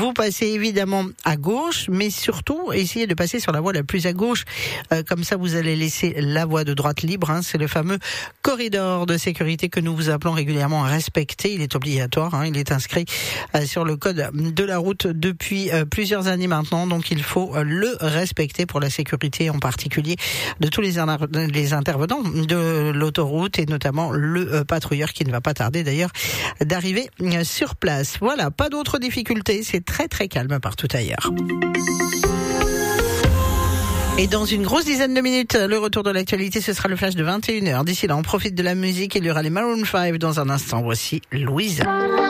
Vous passez évidemment à gauche, mais surtout, essayez de passer sur la voie la plus à gauche. Comme ça, vous allez laisser la voie de droite libre. C'est le fameux corridor de sécurité que nous vous appelons régulièrement à respecter. Il est obligatoire. Il est inscrit sur le code de la route depuis plusieurs années maintenant. Donc, il faut le respecter pour la sécurité en particulier de tous les intervenants de l'autoroute et notamment le patrouilleur qui ne va pas tarder d'ailleurs d'arriver sur place. Voilà, pas d'autres difficultés, c'est très très calme partout ailleurs. Et dans une grosse dizaine de minutes, le retour de l'actualité, ce sera le flash de 21h. D'ici là, on profite de la musique et il y aura les Maroon 5 dans un instant. Voici Louise.